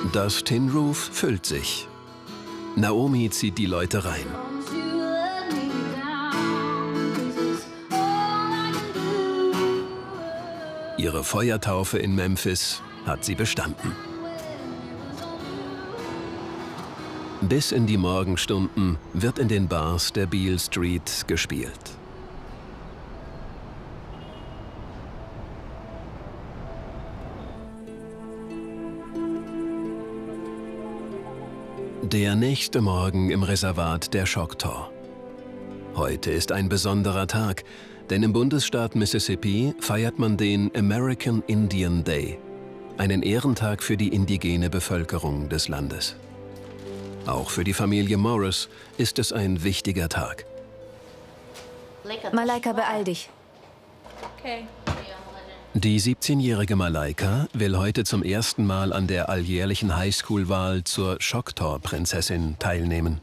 Das Tin Roof füllt sich. Naomi zieht die Leute rein. Ihre Feuertaufe in Memphis hat sie bestanden. Bis in die Morgenstunden wird in den Bars der Beale Street gespielt. Der nächste Morgen im Reservat der Choctaw. Heute ist ein besonderer Tag, denn im Bundesstaat Mississippi feiert man den American Indian Day, einen Ehrentag für die indigene Bevölkerung des Landes. Auch für die Familie Morris ist es ein wichtiger Tag. Malaika, beeil dich. Okay. Die 17-jährige Malaika will heute zum ersten Mal an der alljährlichen Highschool-Wahl zur Choctaw-Prinzessin teilnehmen.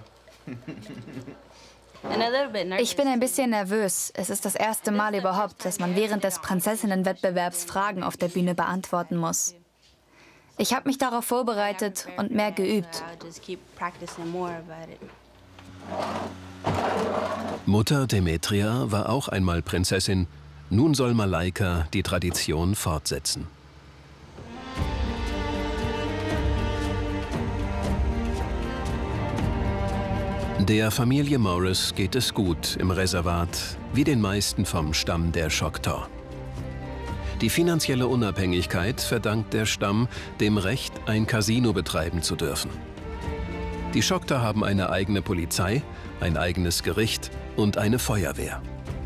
Ich bin ein bisschen nervös. Es ist das erste Mal überhaupt, dass man während des Prinzessinnenwettbewerbs Fragen auf der Bühne beantworten muss. Ich habe mich darauf vorbereitet und mehr geübt. Mutter Demetria war auch einmal Prinzessin. Nun soll Malaika die Tradition fortsetzen. Der Familie Morris geht es gut im Reservat, wie den meisten vom Stamm der Choctaw. Die finanzielle Unabhängigkeit verdankt der Stamm dem Recht, ein Casino betreiben zu dürfen. Die Choctaw haben eine eigene Polizei, ein eigenes Gericht und eine Feuerwehr.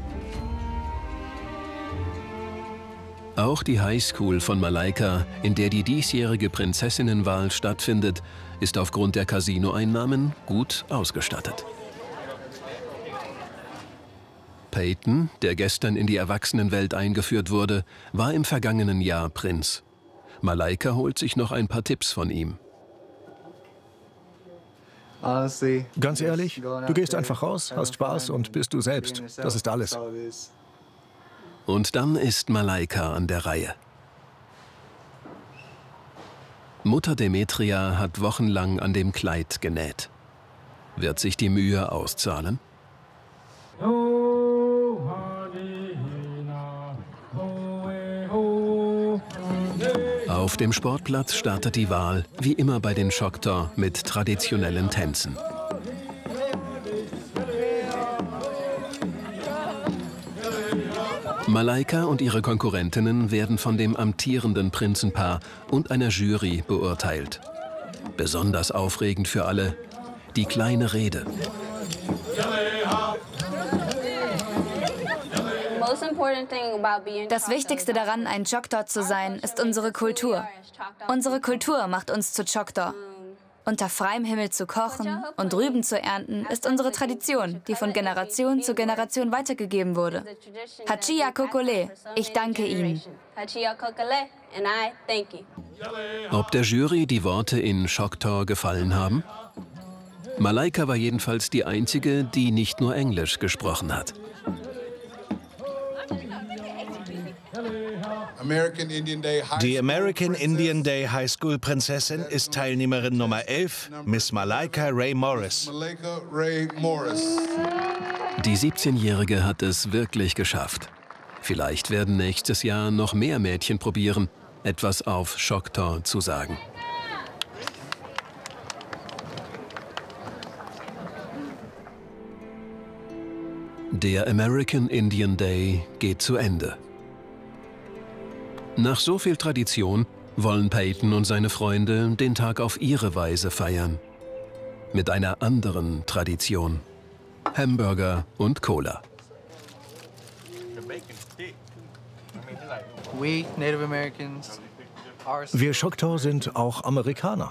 Auch die Highschool von Malaika, in der die diesjährige Prinzessinnenwahl stattfindet, ist aufgrund der Casinoeinnahmen gut ausgestattet. Peyton, der gestern in die Erwachsenenwelt eingeführt wurde, war im vergangenen Jahr Prinz. Malaika holt sich noch ein paar Tipps von ihm. Ganz ehrlich, du gehst einfach raus, hast Spaß und bist du selbst. Das ist alles. Und dann ist Malaika an der Reihe. Mutter Demetria hat wochenlang an dem Kleid genäht. Wird sich die Mühe auszahlen? Auf dem Sportplatz startet die Wahl, wie immer bei den Choctaw, mit traditionellen Tänzen. Malaika und ihre Konkurrentinnen werden von dem amtierenden Prinzenpaar und einer Jury beurteilt. Besonders aufregend für alle, die kleine Rede. Das Wichtigste daran, ein Choctaw zu sein, ist unsere Kultur. Unsere Kultur macht uns zu Choctaw. Unter freiem Himmel zu kochen und Rüben zu ernten, ist unsere Tradition, die von Generation zu Generation weitergegeben wurde. Hachiya Kokole, ich danke Ihnen. Ob der Jury die Worte in Choctaw gefallen haben? Malaika war jedenfalls die einzige, die nicht nur Englisch gesprochen hat. Die American Indian Day High School Prinzessin ist Teilnehmerin Nummer 11, Miss Malaika Ray Morris. Die 17-Jährige hat es wirklich geschafft. Vielleicht werden nächstes Jahr noch mehr Mädchen probieren, etwas auf Choctaw zu sagen. Der American Indian Day geht zu Ende. Nach so viel Tradition wollen Peyton und seine Freunde den Tag auf ihre Weise feiern. Mit einer anderen Tradition. Hamburger und Cola. Wir Choctaw sind auch Amerikaner.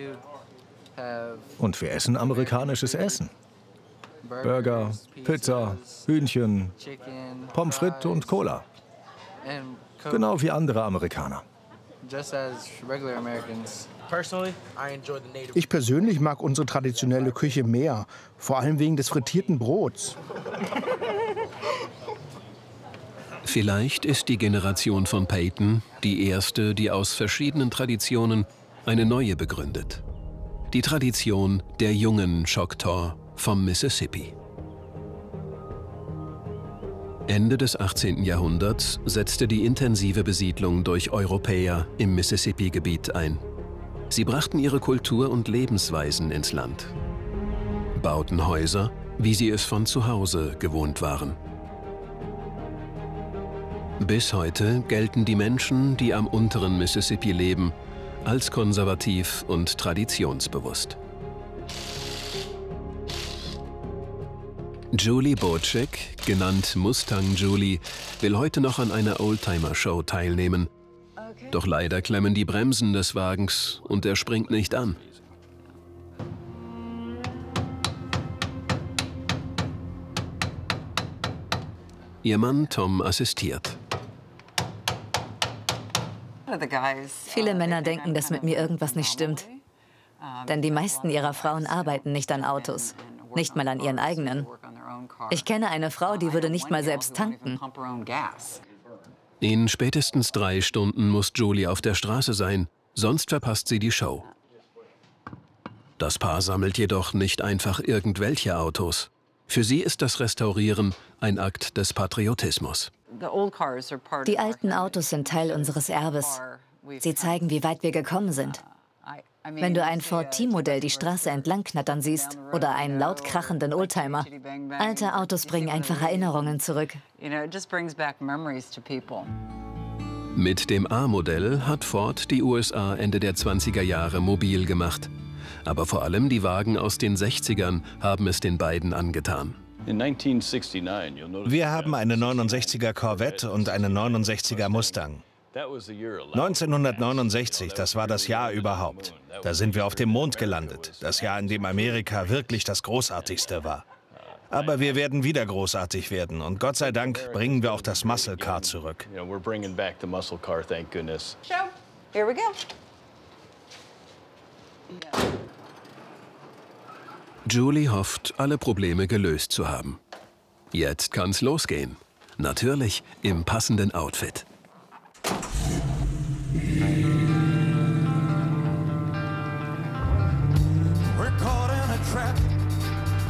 Und wir essen amerikanisches Essen. Burger, Pizza, Hühnchen, Pommes frites und Cola. Genau wie andere Amerikaner. Ich persönlich mag unsere traditionelle Küche mehr, vor allem wegen des frittierten Brots. Vielleicht ist die Generation von Peyton die erste, die aus verschiedenen Traditionen eine neue begründet. Die Tradition der jungen Choctaw vom Mississippi. Ende des 18. Jahrhunderts setzte die intensive Besiedlung durch Europäer im Mississippi-Gebiet ein. Sie brachten ihre Kultur und Lebensweisen ins Land, bauten Häuser, wie sie es von zu Hause gewohnt waren. Bis heute gelten die Menschen, die am unteren Mississippi leben, als konservativ und traditionsbewusst. Julie Bocek, genannt Mustang Julie, will heute noch an einer Oldtimer-Show teilnehmen. Doch leider klemmen die Bremsen des Wagens und er springt nicht an. Ihr Mann Tom assistiert. Viele Männer denken, dass mit mir irgendwas nicht stimmt. Denn die meisten ihrer Frauen arbeiten nicht an Autos, nicht mal an ihren eigenen. Ich kenne eine Frau, die würde nicht mal selbst tanken. In spätestens 3 Stunden muss Julie auf der Straße sein, sonst verpasst sie die Show. Das Paar sammelt jedoch nicht einfach irgendwelche Autos. Für sie ist das Restaurieren ein Akt des Patriotismus. Die alten Autos sind Teil unseres Erbes. Sie zeigen, wie weit wir gekommen sind. Wenn du ein Ford T-Modell die Straße entlang knattern siehst oder einen laut krachenden Oldtimer, alte Autos bringen einfach Erinnerungen zurück. Mit dem A-Modell hat Ford die USA Ende der 20er Jahre mobil gemacht. Aber vor allem die Wagen aus den 60ern haben es den beiden angetan. Wir haben eine 69er Corvette und eine 69er Mustang. 1969, das war das Jahr überhaupt. Da sind wir auf dem Mond gelandet. Das Jahr, in dem Amerika wirklich das Großartigste war. Aber wir werden wieder großartig werden. Und Gott sei Dank bringen wir auch das Muscle Car zurück. Julie hofft, alle Probleme gelöst zu haben. Jetzt kann's losgehen. Natürlich im passenden Outfit.